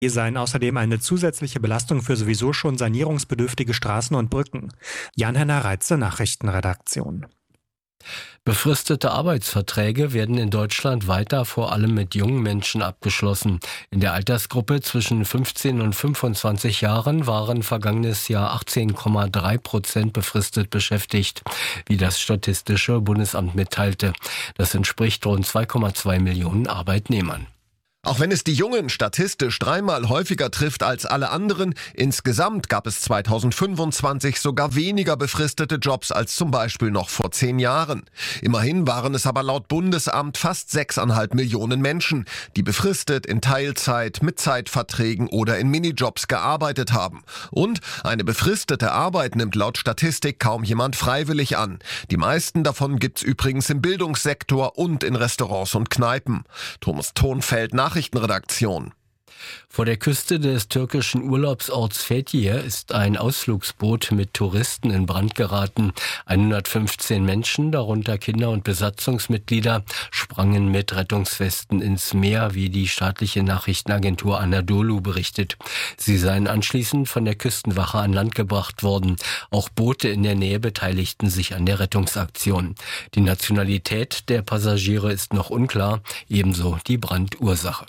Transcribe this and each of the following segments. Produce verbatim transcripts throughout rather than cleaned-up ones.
seien außerdem eine zusätzliche Belastung für sowieso schon sanierungsbedürftige Straßen und Brücken. Jan-Henner Reitze, Nachrichtenredaktion. Befristete Arbeitsverträge werden in Deutschland weiter vor allem mit jungen Menschen abgeschlossen. In der Altersgruppe zwischen fünfzehn und fünfundzwanzig Jahren waren vergangenes Jahr achtzehn Komma drei Prozent befristet beschäftigt, wie das Statistische Bundesamt mitteilte. Das entspricht rund zwei Komma zwei Millionen Arbeitnehmern. Auch wenn es die Jungen statistisch dreimal häufiger trifft als alle anderen, insgesamt gab es zweitausendfünfundzwanzig sogar weniger befristete Jobs als zum Beispiel noch vor zehn Jahren. Immerhin waren es aber laut Bundesamt fast sechseinhalb Millionen Menschen, die befristet in Teilzeit, mit Zeitverträgen oder in Minijobs gearbeitet haben. Und eine befristete Arbeit nimmt laut Statistik kaum jemand freiwillig an. Die meisten davon gibt's übrigens im Bildungssektor und in Restaurants und Kneipen. Thomas Thonfeld, Nachrichtenredaktion. Vor der Küste des türkischen Urlaubsorts Fethiye ist ein Ausflugsboot mit Touristen in Brand geraten. hundertfünfzehn Menschen, darunter Kinder und Besatzungsmitglieder, sprangen mit Rettungswesten ins Meer, wie die staatliche Nachrichtenagentur Anadolu berichtet. Sie seien anschließend von der Küstenwache an Land gebracht worden. Auch Boote in der Nähe beteiligten sich an der Rettungsaktion. Die Nationalität der Passagiere ist noch unklar, ebenso die Brandursache.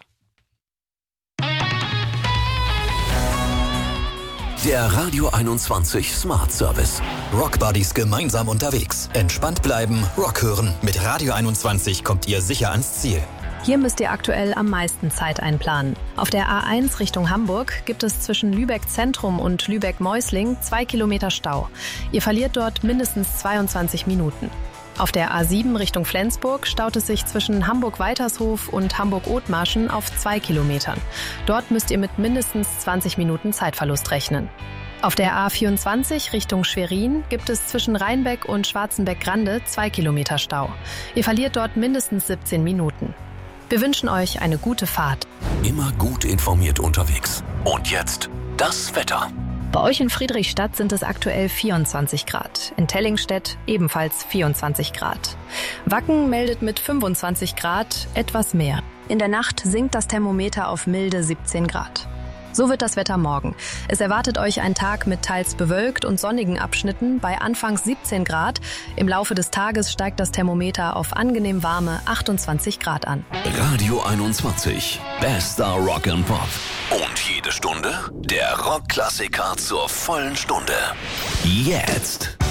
Der Radio einundzwanzig Smart Service. Rockbuddies gemeinsam unterwegs. Entspannt bleiben, Rock hören. Mit Radio einundzwanzig kommt ihr sicher ans Ziel. Hier müsst ihr aktuell am meisten Zeit einplanen. Auf der A eins Richtung Hamburg gibt es zwischen Lübeck Zentrum und Lübeck-Meusling zwei Kilometer Stau. Ihr verliert dort mindestens zweiundzwanzig Minuten. Auf der A sieben Richtung Flensburg staut es sich zwischen Hamburg-Weitershof und Hamburg-Othmarschen auf zwei Kilometern. Dort müsst ihr mit mindestens zwanzig Minuten Zeitverlust rechnen. Auf der A vierundzwanzig Richtung Schwerin gibt es zwischen Rheinbeck und Schwarzenbeck-Grande zwei Kilometer Stau. Ihr verliert dort mindestens siebzehn Minuten. Wir wünschen euch eine gute Fahrt. Immer gut informiert unterwegs. Und jetzt das Wetter. Bei euch in Friedrichstadt sind es aktuell vierundzwanzig Grad. In Tellingstedt ebenfalls vierundzwanzig Grad. Wacken meldet mit fünfundzwanzig Grad etwas mehr. In der Nacht sinkt das Thermometer auf milde siebzehn Grad. So wird das Wetter morgen. Es erwartet euch ein Tag mit teils bewölkt und sonnigen Abschnitten bei anfangs siebzehn Grad. Im Laufe des Tages steigt das Thermometer auf angenehm warme achtundzwanzig Grad an. Radio einundzwanzig. Bester Rock and Pop. Und jede Stunde der Rockklassiker zur vollen Stunde. Jetzt.